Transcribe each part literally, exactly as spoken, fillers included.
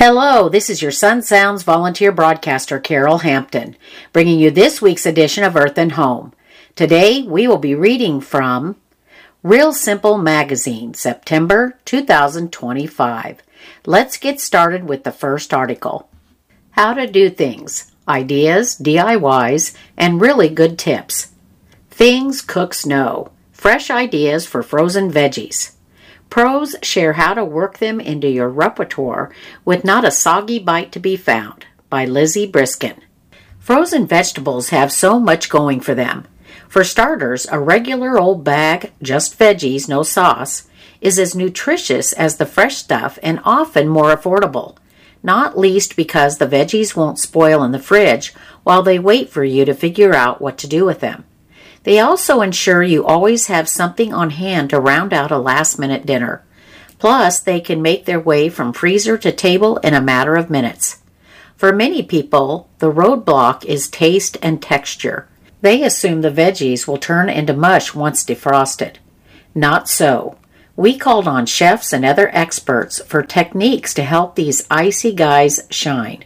Hello, this is your Sun Sounds volunteer broadcaster, Carol Hampton, bringing you this week's edition of Earth and Home. Today, we will be reading from Real Simple Magazine, September two thousand twenty-five. Let's get started with the first article. How to do things, ideas, D I Ys, and really good tips. Things cooks know. Fresh ideas for frozen veggies. Pros share how to work them into your repertoire with not a soggy bite to be found, by Lizzie Briskin. Frozen vegetables have so much going for them. For starters, a regular old bag, just veggies, no sauce, is as nutritious as the fresh stuff and often more affordable, not least because the veggies won't spoil in the fridge while they wait for you to figure out what to do with them. They also ensure you always have something on hand to round out a last-minute dinner. Plus, they can make their way from freezer to table in a matter of minutes. For many people, the roadblock is taste and texture. They assume the veggies will turn into mush once defrosted. Not so. We called on chefs and other experts for techniques to help these icy guys shine.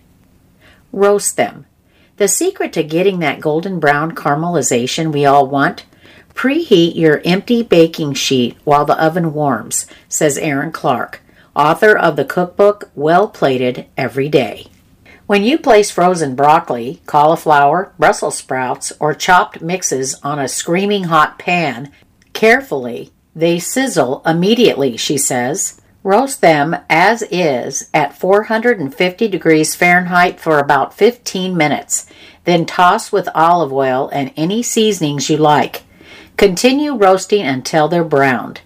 Roast them. The secret to getting that golden brown caramelization we all want? Preheat your empty baking sheet while the oven warms, says Erin Clark, author of the cookbook Well Plated Every Day. When you place frozen broccoli, cauliflower, Brussels sprouts, or chopped mixes on a screaming hot pan, carefully, they sizzle immediately, she says. Roast them as is at four hundred fifty degrees Fahrenheit for about fifteen minutes. Then toss with olive oil and any seasonings you like. Continue roasting until they're browned.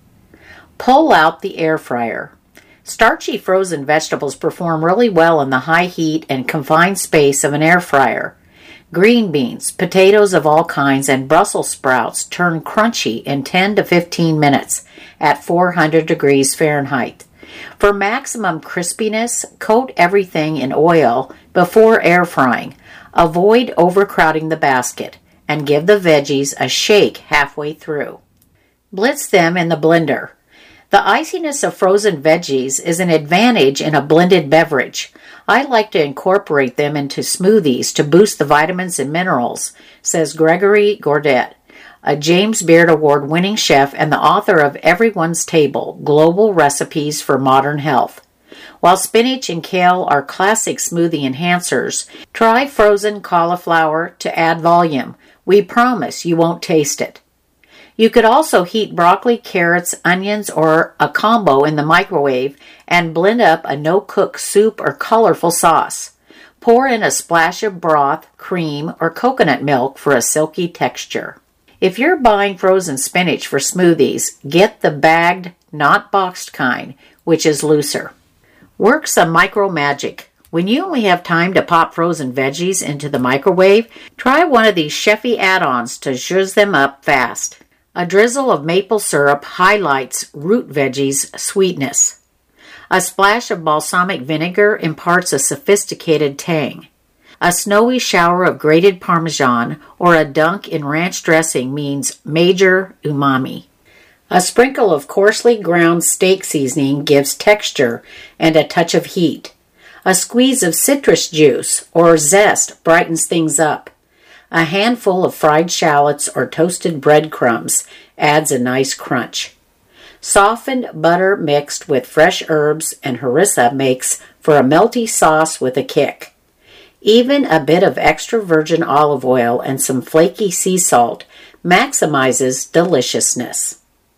Pull out the air fryer. Starchy frozen vegetables perform really well in the high heat and confined space of an air fryer. Green beans, potatoes of all kinds, and Brussels sprouts turn crunchy in ten to fifteen minutes at four hundred degrees Fahrenheit. For maximum crispiness, coat everything in oil before air frying. Avoid overcrowding the basket and give the veggies a shake halfway through. Blitz them in the blender. The iciness of frozen veggies is an advantage in a blended beverage. I like to incorporate them into smoothies to boost the vitamins and minerals, says Gregory Gourdet, a James Beard Award-winning chef and the author of Everyone's Table, Global Recipes for Modern Health. While spinach and kale are classic smoothie enhancers, try frozen cauliflower to add volume. We promise you won't taste it. You could also heat broccoli, carrots, onions, or a combo in the microwave and blend up a no-cook soup or colorful sauce. Pour in a splash of broth, cream, or coconut milk for a silky texture. If you're buying frozen spinach for smoothies, get the bagged, not boxed kind, which is looser. Work some micro magic. When you only have time to pop frozen veggies into the microwave, try one of these chefy add-ons to zhuzh them up fast. A drizzle of maple syrup highlights root veggies' sweetness. A splash of balsamic vinegar imparts a sophisticated tang. A snowy shower of grated Parmesan or a dunk in ranch dressing means major umami. A sprinkle of coarsely ground steak seasoning gives texture and a touch of heat. A squeeze of citrus juice or zest brightens things up. A handful of fried shallots or toasted breadcrumbs adds a nice crunch. Softened butter mixed with fresh herbs and harissa makes for a melty sauce with a kick. Even a bit of extra virgin olive oil and some flaky sea salt maximizes deliciousness.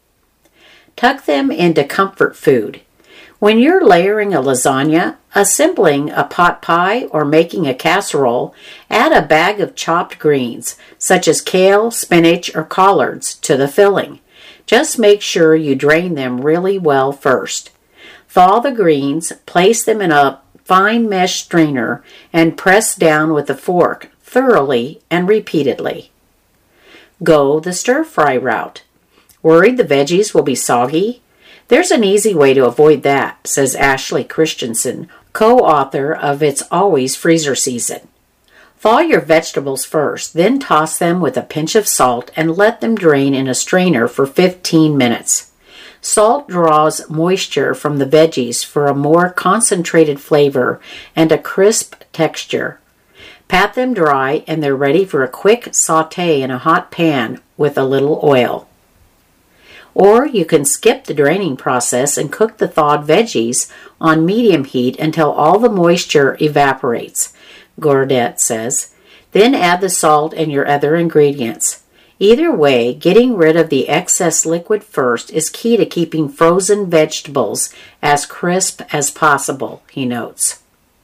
Tuck them into comfort food. When you're layering a lasagna, assembling a pot pie, or making a casserole, add a bag of chopped greens, such as kale, spinach, or collards, to the filling. Just make sure you drain them really well first. Thaw the greens, place them in a fine mesh strainer, and press down with a fork thoroughly and repeatedly. Go the stir-fry route. Worried the veggies will be soggy? There's an easy way to avoid that, says Ashley Christensen, co-author of It's Always Freezer Season. Thaw your vegetables first, then toss them with a pinch of salt and let them drain in a strainer for fifteen minutes. Salt draws moisture from the veggies for a more concentrated flavor and a crisp texture. Pat them dry and they're ready for a quick sauté in a hot pan with a little oil. Or you can skip the draining process and cook the thawed veggies on medium heat until all the moisture evaporates, Gourdet says. Then add the salt and your other ingredients. Either way, getting rid of the excess liquid first is key to keeping frozen vegetables as crisp as possible, he notes.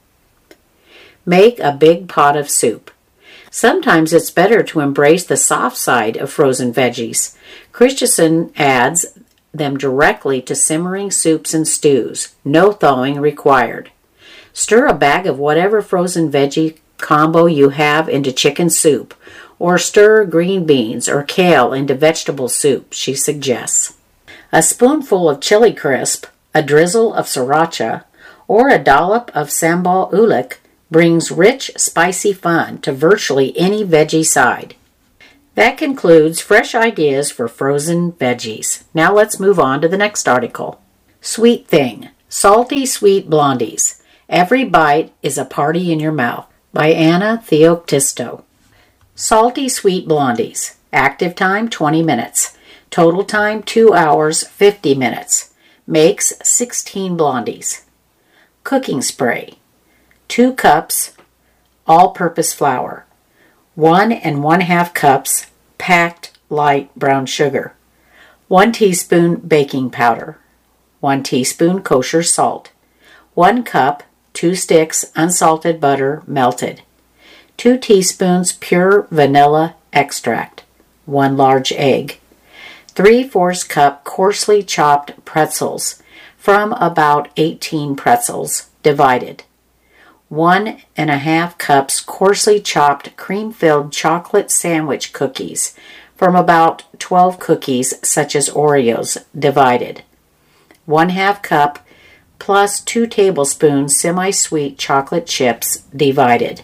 Make a big pot of soup. Sometimes it's better to embrace the soft side of frozen veggies. Christensen adds them directly to simmering soups and stews. No thawing required. Stir a bag of whatever frozen veggie combo you have into chicken soup, or stir green beans or kale into vegetable soup, she suggests. A spoonful of chili crisp, a drizzle of sriracha, or a dollop of sambal ulik brings rich, spicy fun to virtually any veggie side. That concludes fresh ideas for frozen veggies. Now let's move on to the next article. Sweet Thing, Salty Sweet Blondies. Every bite is a party in your mouth, by Anna Theoctisto. Salty Sweet Blondies. Active time twenty minutes. Total time two hours fifty minutes. Makes sixteen blondies. Cooking spray. two cups all-purpose flour. one and one half cups packed light brown sugar. one teaspoon baking powder. one teaspoon kosher salt. one cup two sticks unsalted butter melted. two teaspoons pure vanilla extract. one large egg. three-fourths cup coarsely chopped pretzels from about eighteen pretzels divided. One and a half cups coarsely chopped cream-filled chocolate sandwich cookies from about twelve cookies such as Oreos divided. One half cup plus two tablespoons semi-sweet chocolate chips divided.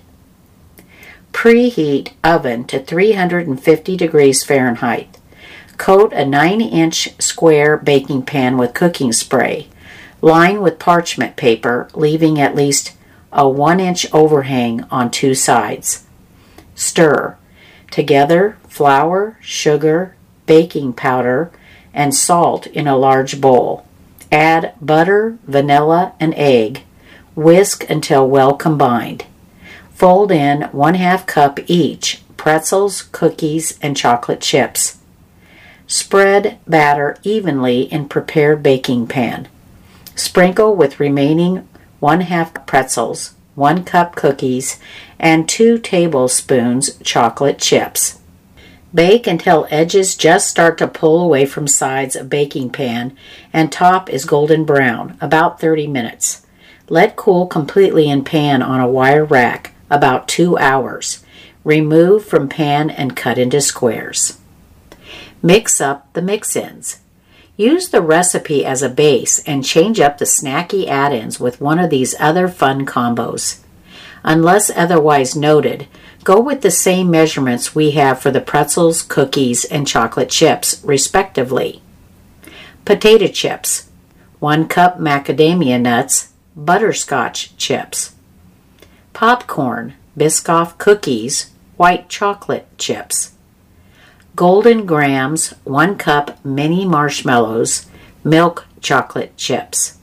Preheat oven to three hundred fifty degrees Fahrenheit. Coat a nine inch square baking pan with cooking spray. Line with parchment paper, leaving at least a one inch overhang on two sides. Stir. Together, flour, sugar, baking powder, and salt in a large bowl. Add butter, vanilla, and egg. Whisk until well combined. Fold in one half cup each pretzels, cookies, and chocolate chips. Spread batter evenly in prepared baking pan. Sprinkle with remaining one half pretzels, one cup cookies, and two tablespoons chocolate chips. Bake until edges just start to pull away from sides of baking pan and top is golden brown, about thirty minutes. Let cool completely in pan on a wire rack, about two hours. Remove from pan and cut into squares. Mix up the mix-ins. Use the recipe as a base and change up the snacky add-ins with one of these other fun combos. Unless otherwise noted, go with the same measurements we have for the pretzels, cookies, and chocolate chips, respectively. Potato chips. One cup macadamia nuts, butterscotch chips. Popcorn, Biscoff cookies, white chocolate chips. Golden Grahams, one cup mini marshmallows, milk chocolate chips.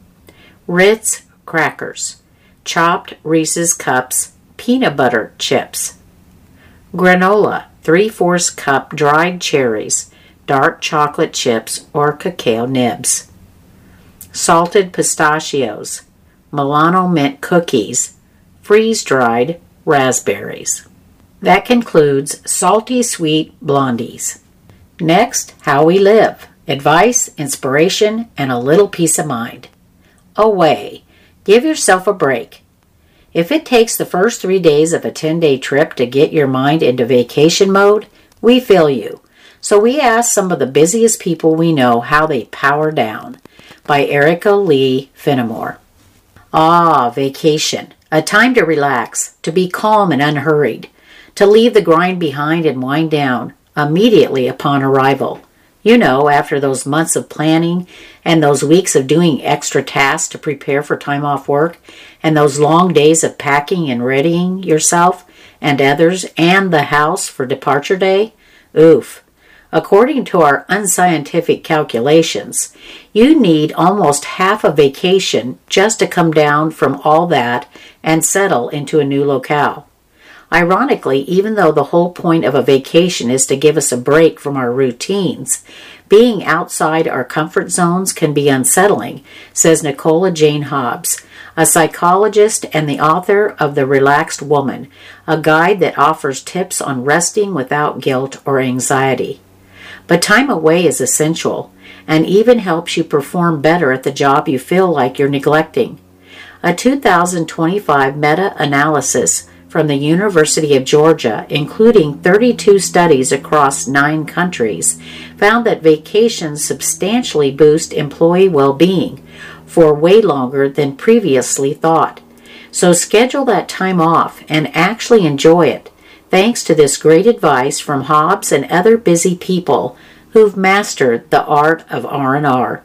Ritz crackers, chopped Reese's Cups, peanut butter chips. Granola, three-fourths cup dried cherries, dark chocolate chips or cacao nibs. Salted pistachios, Milano mint cookies, freeze-dried raspberries. That concludes Salty Sweet Blondies. Next, how we live. Advice, inspiration, and a little peace of mind. Away. Give yourself a break. If it takes the first three days of a ten-day trip to get your mind into vacation mode, we feel you. So we asked some of the busiest people we know how they power down. By Erica Lee Finnemore. Ah, vacation. A time to relax, to be calm and unhurried, to leave the grind behind and wind down immediately upon arrival. You know, after those months of planning and those weeks of doing extra tasks to prepare for time off work and those long days of packing and readying yourself and others and the house for departure day, oof. According to our unscientific calculations, you need almost half a vacation just to come down from all that and settle into a new locale. Ironically, even though the whole point of a vacation is to give us a break from our routines, being outside our comfort zones can be unsettling, says Nicola Jane Hobbs, a psychologist and the author of The Relaxed Woman, a guide that offers tips on resting without guilt or anxiety. But time away is essential and even helps you perform better at the job you feel like you're neglecting. A two thousand twenty-five meta-analysis from the University of Georgia, including thirty-two studies across nine countries, found that vacations substantially boost employee well-being for way longer than previously thought. So schedule that time off and actually enjoy it, thanks to this great advice from Hobbs and other busy people who've mastered the art of R and R.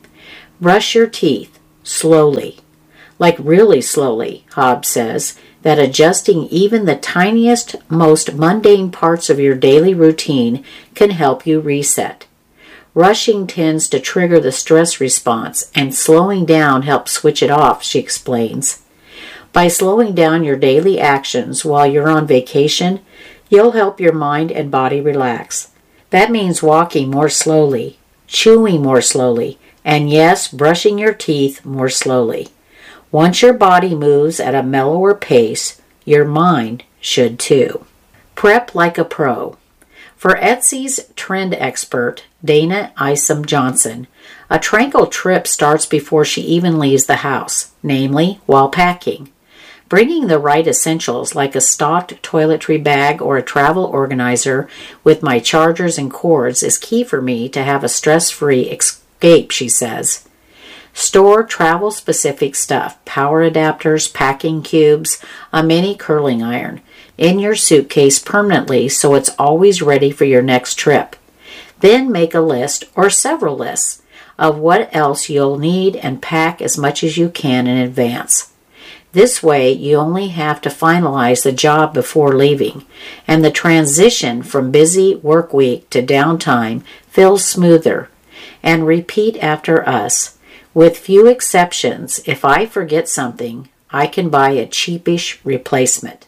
Brush your teeth slowly. Like really slowly, Hobbs says, that adjusting even the tiniest, most mundane parts of your daily routine can help you reset. Rushing tends to trigger the stress response, and slowing down helps switch it off, she explains. By slowing down your daily actions while you're on vacation, you'll help your mind and body relax. That means walking more slowly, chewing more slowly, and yes, brushing your teeth more slowly. Once your body moves at a mellower pace, your mind should too. Prep like a pro. For Etsy's trend expert, Dana Isom Johnson, a tranquil trip starts before she even leaves the house, namely while packing. Bringing the right essentials like a stocked toiletry bag or a travel organizer with my chargers and cords is key for me to have a stress-free escape, she says. Store travel-specific stuff, power adapters, packing cubes, a mini curling iron, in your suitcase permanently so it's always ready for your next trip. Then make a list or several lists of what else you'll need and pack as much as you can in advance. This way, you only have to finalize the job before leaving, and the transition from busy work week to downtime feels smoother. And repeat after us. With few exceptions, if I forget something, I can buy a cheapish replacement.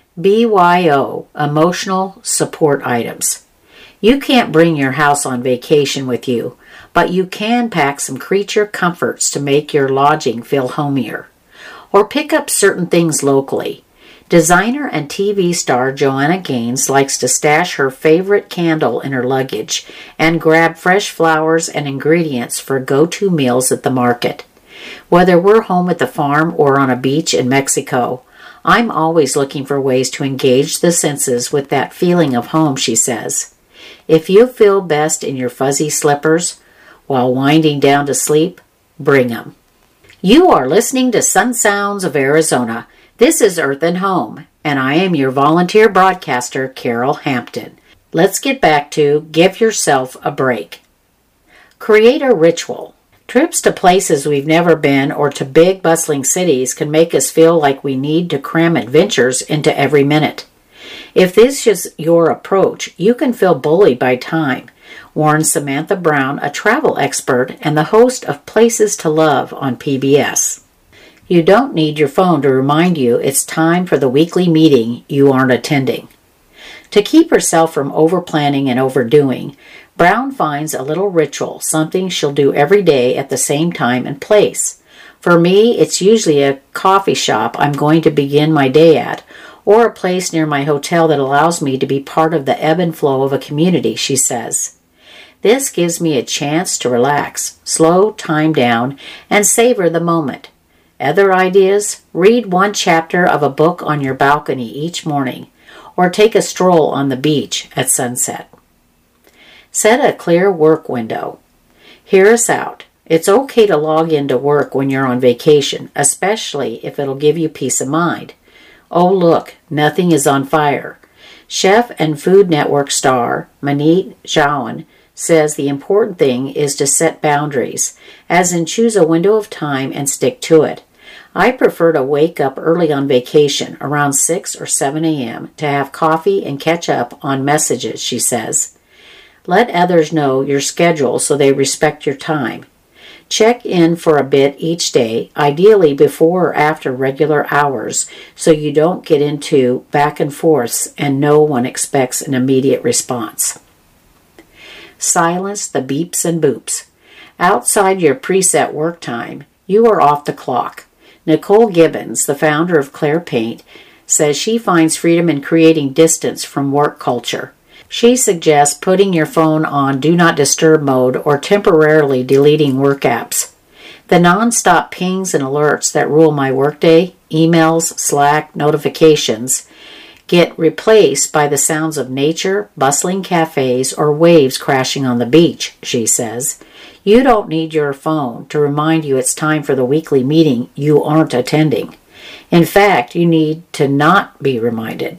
B Y O, emotional support items. You can't bring your house on vacation with you, but you can pack some creature comforts to make your lodging feel homier. Or pick up certain things locally. Designer and T V star Joanna Gaines likes to stash her favorite candle in her luggage and grab fresh flowers and ingredients for go-to meals at the market. Whether we're home at the farm or on a beach in Mexico, I'm always looking for ways to engage the senses with that feeling of home, she says. If you feel best in your fuzzy slippers while winding down to sleep, bring them. You are listening to Sun Sounds of Arizona. This is Earth and Home, and I am your volunteer broadcaster, Carol Hampton. Let's get back to Give Yourself a Break. Create a ritual. Trips to places we've never been or to big, bustling cities can make us feel like we need to cram adventures into every minute. If this is your approach, you can feel bullied by time, warns Samantha Brown, a travel expert and the host of Places to Love on P B S. You don't need your phone to remind you it's time for the weekly meeting you aren't attending. To keep herself from overplanning and overdoing, Brown finds a little ritual, something she'll do every day at the same time and place. For me, it's usually a coffee shop I'm going to begin my day at, or a place near my hotel that allows me to be part of the ebb and flow of a community, she says. This gives me a chance to relax, slow time down, and savor the moment. Other ideas? Read one chapter of a book on your balcony each morning, or take a stroll on the beach at sunset. Set a clear work window. Hear us out. It's okay to log into work when you're on vacation, especially if it'll give you peace of mind. Oh look, nothing is on fire. Chef and Food Network star Maneet Jawan says the important thing is to set boundaries, as in choose a window of time and stick to it. I prefer to wake up early on vacation, around six or seven a.m., to have coffee and catch up on messages, she says. Let others know your schedule so they respect your time. Check in for a bit each day, ideally before or after regular hours, so you don't get into back and forths and no one expects an immediate response. Silence the beeps and boops. Outside your preset work time, you are off the clock. Nicole Gibbons, the founder of Claire Paint, says she finds freedom in creating distance from work culture. She suggests putting your phone on Do Not Disturb mode or temporarily deleting work apps. The non-stop pings and alerts that rule my workday, emails, Slack, notifications, get replaced by the sounds of nature, bustling cafes, or waves crashing on the beach, she says. You don't need your phone to remind you it's time for the weekly meeting you aren't attending. In fact, you need to not be reminded.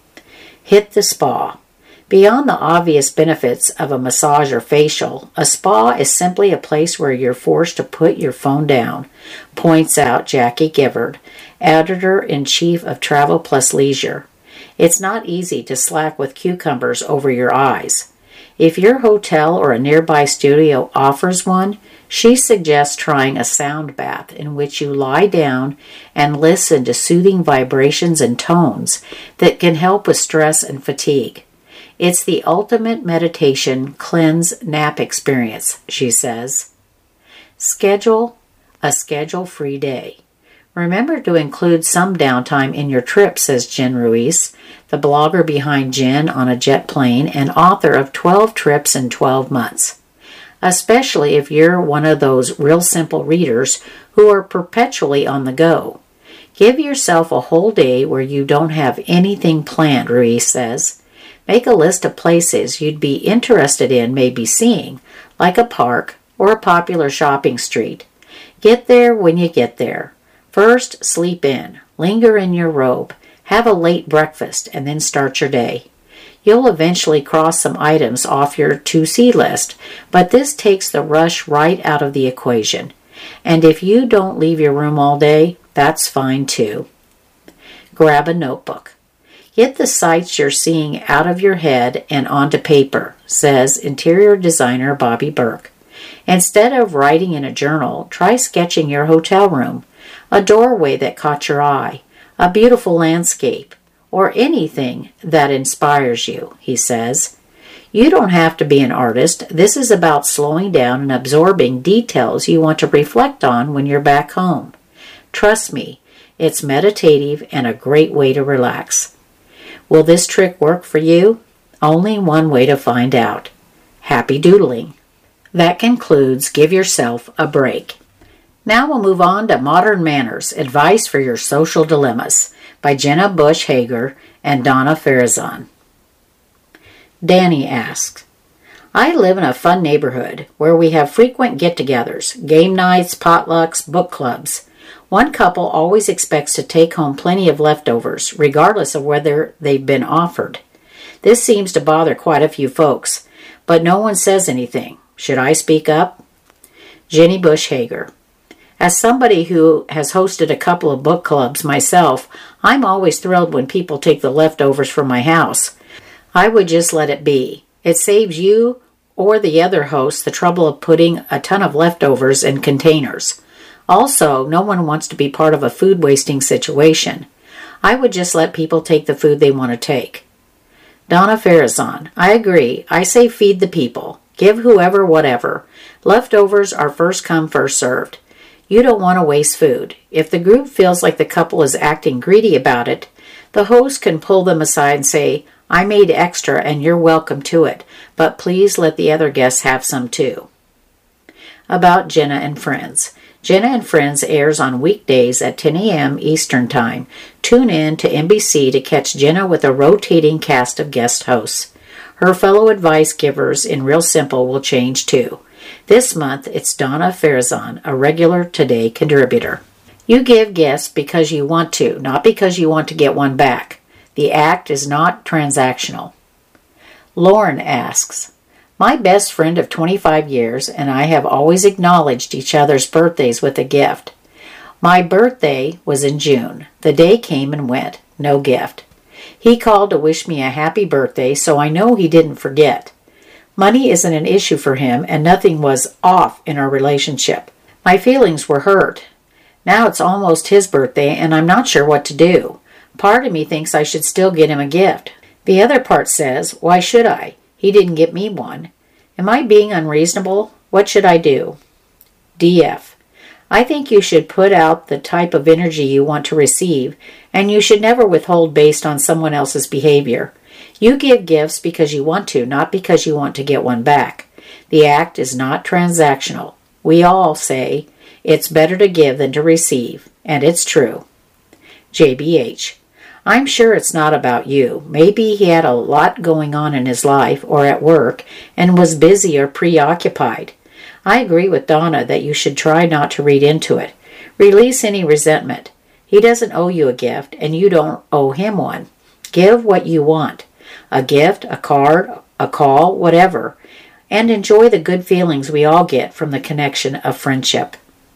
Hit the spa. Beyond the obvious benefits of a massage or facial, a spa is simply a place where you're forced to put your phone down, points out Jackie Givard, editor-in-chief of Travel Plus Leisure. It's not easy to slack with cucumbers over your eyes. If your hotel or a nearby studio offers one, she suggests trying a sound bath in which you lie down and listen to soothing vibrations and tones that can help with stress and fatigue. It's the ultimate meditation cleanse nap experience, she says. Schedule a schedule-free day. Remember to include some downtime in your trip, says Jen Ruiz, the blogger behind Jen on a Jet Plane and author of twelve Trips in twelve Months. Especially if you're one of those real simple readers who are perpetually on the go. Give yourself a whole day where you don't have anything planned, Ruiz says. Make a list of places you'd be interested in maybe seeing, like a park or a popular shopping street. Get there when you get there. First, sleep in, linger in your robe, have a late breakfast, and then start your day. You'll eventually cross some items off your to-see list, but this takes the rush right out of the equation. And if you don't leave your room all day, that's fine too. Grab a notebook. Get the sights you're seeing out of your head and onto paper, says interior designer Bobby Burke. Instead of writing in a journal, try sketching your hotel room, a doorway that caught your eye, a beautiful landscape, or anything that inspires you, he says. You don't have to be an artist. This is about slowing down and absorbing details you want to reflect on when you're back home. Trust me, it's meditative and a great way to relax. Will this trick work for you? Only one way to find out. Happy doodling. That concludes Give Yourself a Break. Now we'll move on to Modern Manners, Advice for Your Social Dilemmas by Jenna Bush Hager and Donna Farazan. Danny asks, I live in a fun neighborhood where we have frequent get-togethers, game nights, potlucks, book clubs. One couple always expects to take home plenty of leftovers, regardless of whether they've been offered. This seems to bother quite a few folks, but no one says anything. Should I speak up? Jenny Bush Hager. As somebody who has hosted a couple of book clubs myself, I'm always thrilled when people take the leftovers from my house. I would just let it be. It saves you or the other hosts the trouble of putting a ton of leftovers in containers. Also, no one wants to be part of a food wasting situation. I would just let people take the food they want to take. Donna Farazan. I agree. I say feed the people. Give whoever whatever. Leftovers are first come, first served. You don't want to waste food. If the group feels like the couple is acting greedy about it, the host can pull them aside and say, I made extra and you're welcome to it, but please let the other guests have some too. About Jenna and Friends. Jenna and Friends airs on weekdays at ten a.m. Eastern Time. Tune in to N B C to catch Jenna with a rotating cast of guest hosts. Her fellow advice givers in Real Simple will change too. This month, it's Donna Farazan, a regular Today contributor. You give guests because you want to, not because you want to get one back. The act is not transactional. Lauren asks, My best friend of twenty-five years and I have always acknowledged each other's birthdays with a gift. My birthday was in June. The day came and went. No gift. He called to wish me a happy birthday, so I know he didn't forget. Money isn't an issue for him, and nothing was off in our relationship. My feelings were hurt. Now it's almost his birthday, and I'm not sure what to do. Part of me thinks I should still get him a gift. The other part says, why should I? He didn't get me one. Am I being unreasonable? What should I do? D F. I think you should put out the type of energy you want to receive, and you should never withhold based on someone else's behavior. You give gifts because you want to, not because you want to get one back. The act is not transactional. We all say, it's better to give than to receive, and it's true. J B H. I'm sure it's not about you. Maybe he had a lot going on in his life or at work and was busy or preoccupied. I agree with Donna that you should try not to read into it. Release any resentment. He doesn't owe you a gift, and you don't owe him one. Give what you want. A gift, a card, a call, whatever. And enjoy the good feelings we all get from the connection of friendship.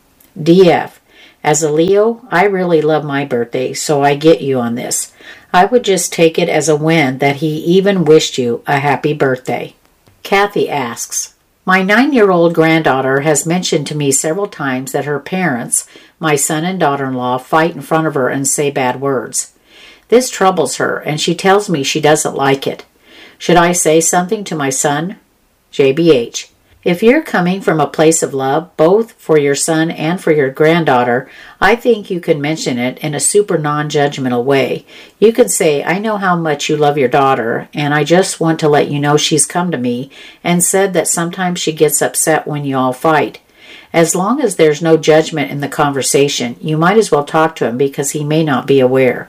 D F. As a Leo, I really love my birthday, so I get you on this. I would just take it as a win that he even wished you a happy birthday. Kathy asks, my nine-year-old granddaughter has mentioned to me several times that her parents, my son and daughter-in-law, fight in front of her and say bad words. This troubles her, and she tells me she doesn't like it. Should I say something to my son? J B H. If you're coming from a place of love, both for your son and for your granddaughter, I think you can mention it in a super non-judgmental way. You can say, I know how much you love your daughter, and I just want to let you know she's come to me and said that sometimes she gets upset when you all fight. As long as there's no judgment in the conversation, you might as well talk to him because he may not be aware.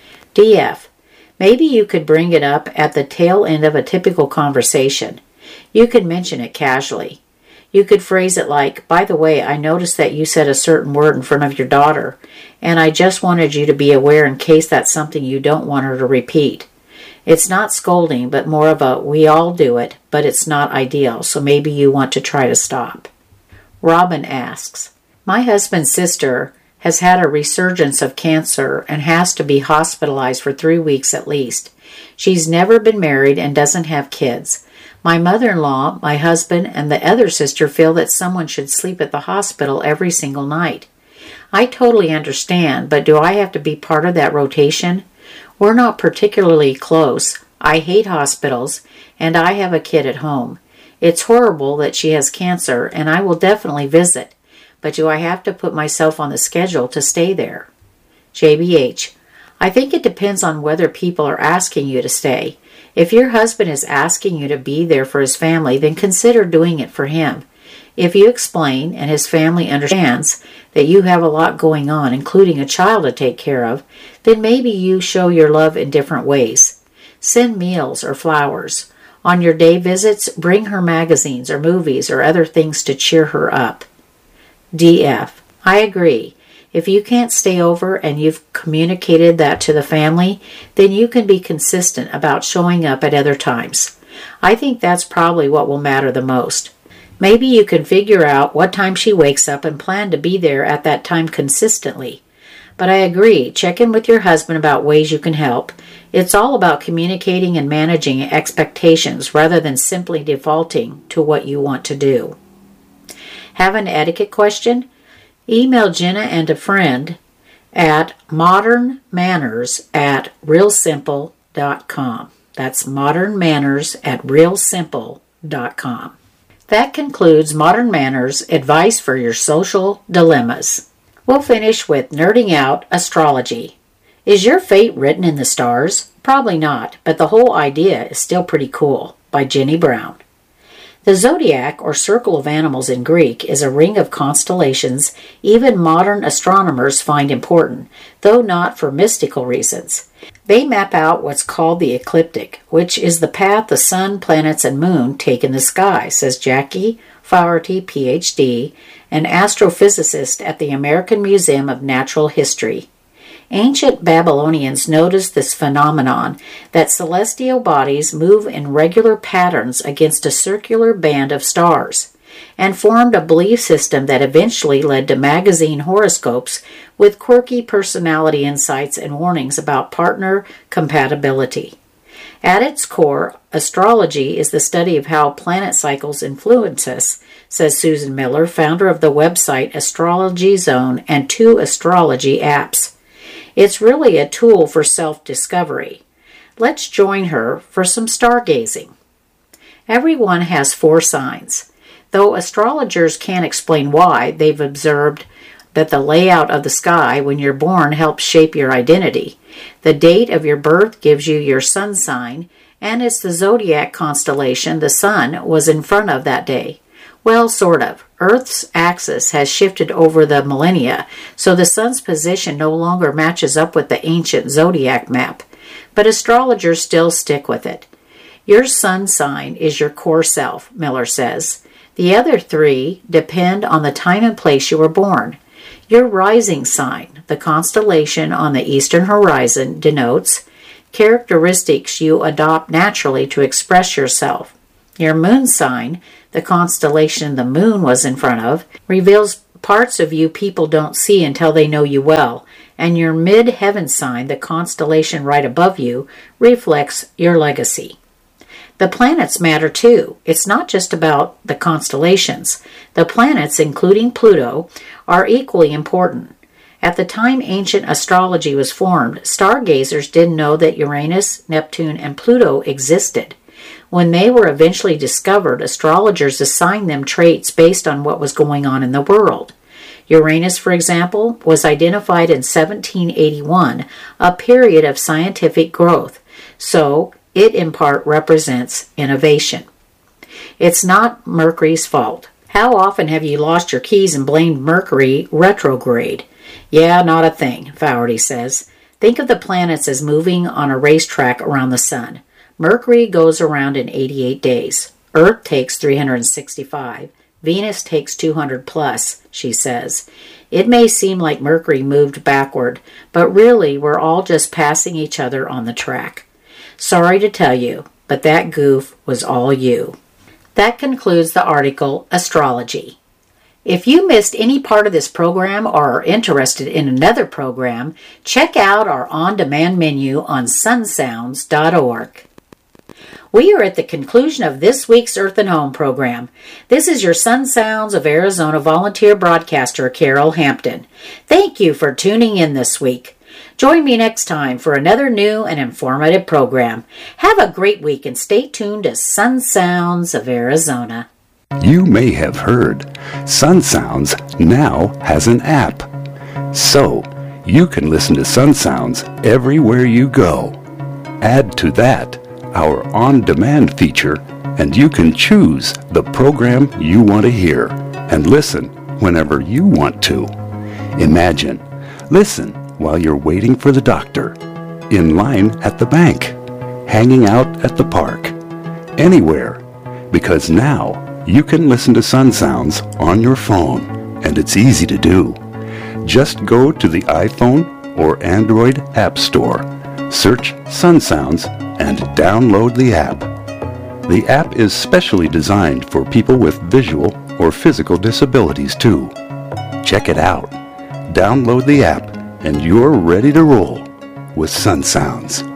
D F. Maybe you could bring it up at the tail end of a typical conversation. You could mention it casually. You could phrase it like, by the way, I noticed that you said a certain word in front of your daughter, and I just wanted you to be aware in case that's something you don't want her to repeat. It's not scolding, but more of a, we all do it, but it's not ideal, so maybe you want to try to stop. Robin asks, my husband's sister has had a resurgence of cancer and has to be hospitalized for three weeks at least. She's never been married and doesn't have kids. My mother-in-law, my husband, and the other sister feel that someone should sleep at the hospital every single night. I totally understand, but do I have to be part of that rotation? We're not particularly close. I hate hospitals, and I have a kid at home. It's horrible that she has cancer, and I will definitely visit, but do I have to put myself on the schedule to stay there? J B H. I think it depends on whether people are asking you to stay. If your husband is asking you to be there for his family, then consider doing it for him. If you explain and his family understands that you have a lot going on, including a child to take care of, then maybe you show your love in different ways. Send meals or flowers. On your day visits, bring her magazines or movies or other things to cheer her up. D F. I agree. If you can't stay over and you've communicated that to the family, then you can be consistent about showing up at other times. I think that's probably what will matter the most. Maybe you can figure out what time she wakes up and plan to be there at that time consistently. But I agree, check in with your husband about ways you can help. It's all about communicating and managing expectations rather than simply defaulting to what you want to do. Have an etiquette question? Email Jenna and a friend at modernmanners at realsimple dot com. That's modernmanners at realsimple dot com. That concludes Modern Manners, advice for your social dilemmas. We'll finish with Nerding Out Astrology. Is your fate written in the stars? Probably not, but the whole idea is still pretty cool. By Jenny Brown. The zodiac, or circle of animals in Greek, is a ring of constellations even modern astronomers find important, though not for mystical reasons. They map out what's called the ecliptic, which is the path the sun, planets, and moon take in the sky, says Jackie Flaherty, P H D, an astrophysicist at the American Museum of Natural History. Ancient Babylonians noticed this phenomenon that celestial bodies move in regular patterns against a circular band of stars, and formed a belief system that eventually led to magazine horoscopes with quirky personality insights and warnings about partner compatibility. At its core, astrology is the study of how planet cycles influence us, says Susan Miller, founder of the website Astrology Zone and two astrology apps. It's really a tool for self-discovery. Let's join her for some stargazing. Everyone has four signs. Though astrologers can't explain why, they've observed that the layout of the sky when you're born helps shape your identity. The date of your birth gives you your sun sign, and it's the zodiac constellation the sun was in front of that day. Well, sort of. Earth's axis has shifted over the millennia, so the sun's position no longer matches up with the ancient zodiac map. But astrologers still stick with it. Your sun sign is your core self, Miller says. The other three depend on the time and place you were born. Your rising sign, the constellation on the eastern horizon, denotes characteristics you adopt naturally to express yourself. Your moon sign, the constellation the moon was in front of, reveals parts of you people don't see until they know you well, and your mid-heaven sign, the constellation right above you, reflects your legacy. The planets matter too. It's not just about the constellations. The planets, including Pluto, are equally important. At the time ancient astrology was formed, stargazers didn't know that Uranus, Neptune, and Pluto existed. When they were eventually discovered, astrologers assigned them traits based on what was going on in the world. Uranus, for example, was identified in seventeen eighty-one, a period of scientific growth, so it in part represents innovation. It's not Mercury's fault. How often have you lost your keys and blamed Mercury retrograde? Yeah, not a thing, Flaherty says. Think of the planets as moving on a racetrack around the sun. Mercury goes around in eighty-eight days. Earth takes three hundred sixty-five. Venus takes two hundred plus, she says. It may seem like Mercury moved backward, but really we're all just passing each other on the track. Sorry to tell you, but that goof was all you. That concludes the article, Astrology. If you missed any part of this program or are interested in another program, check out our on-demand menu on sun sounds dot org. We are at the conclusion of this week's Earth and Home program. This is your Sun Sounds of Arizona volunteer broadcaster, Carol Hampton. Thank you for tuning in this week. Join me next time for another new and informative program. Have a great week and stay tuned to Sun Sounds of Arizona. You may have heard Sun Sounds now has an app. So, you can listen to Sun Sounds everywhere you go. Add to that our on-demand feature, and you can choose the program you want to hear and listen whenever you want to. Imagine, listen while you're waiting for the doctor, in line at the bank, hanging out at the park, anywhere, because now you can listen to Sun Sounds on your phone, and it's easy to do. Just go to the iPhone or Android App Store, search Sun Sounds, and download the app. The app is specially designed for people with visual or physical disabilities too. Check it out. Download the app and you're ready to roll with Sun Sounds.